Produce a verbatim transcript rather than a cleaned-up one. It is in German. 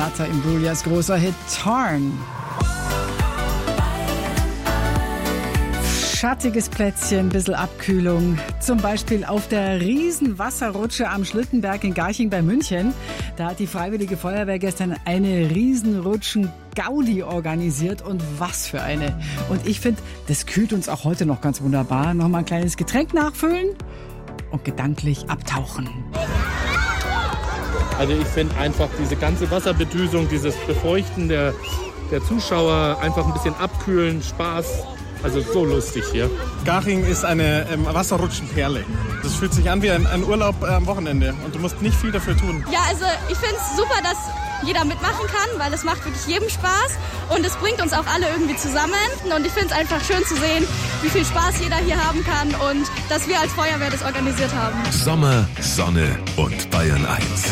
Renata Imbruglias großer Hit Torn. Schattiges Plätzchen, bisschen Abkühlung. Zum Beispiel auf der Riesenwasserrutsche am Schlittenberg in Garching bei München. Da hat die Freiwillige Feuerwehr gestern eine Riesenrutschen-Gaudi organisiert. Und was für eine. Und ich finde, das kühlt uns auch heute noch ganz wunderbar. Nochmal ein kleines Getränk nachfüllen und gedanklich abtauchen. Also ich finde einfach diese ganze Wasserbedüsung, dieses Befeuchten der, der Zuschauer, einfach ein bisschen abkühlen, Spaß. Also so lustig hier. Garching ist eine ähm, Wasserrutschenperle. Das fühlt sich an wie ein, ein Urlaub äh, am Wochenende und du musst nicht viel dafür tun. Ja, also ich finde es super, dass jeder mitmachen kann, weil es macht wirklich jedem Spaß und es bringt uns auch alle irgendwie zusammen. Und ich finde es einfach schön zu sehen, wie viel Spaß jeder hier haben kann und dass wir als Feuerwehr das organisiert haben. Sommer, Sonne und Bayern eins.